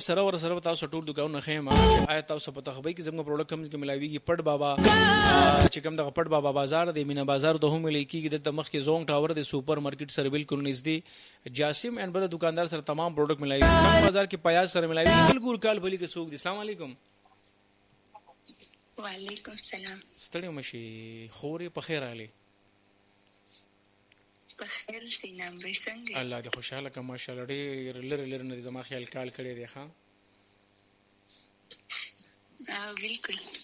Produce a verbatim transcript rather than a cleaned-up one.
سره ور سره تاسو ټول دکانونه خېما چې آیا تاسو په تخبي کې زموږ پروډکټ کوم کې ملاويږي پټ بابا چې کوم د پټ بابا بازار دی مینا بازار ته هم لیکيږي د مخ کې زونګ ټاور دی سپر مارکیټ سره بالکل نږدې جاسم اینڈ بل دکاندار سره تمام پروډکټ ملاويږي بازار کې پیاز سره ملاويږي بالکل کال بلی کې سوق دي. السلام علیکم. وعلیکم السلام. ستړي مشي خوري په خیر علي. بخیر سینام به څنګه الله دې خوشاله کړه ماشاءالله ډېر لری لری نه زما خیال کال کړی دی ښا. اه بالکل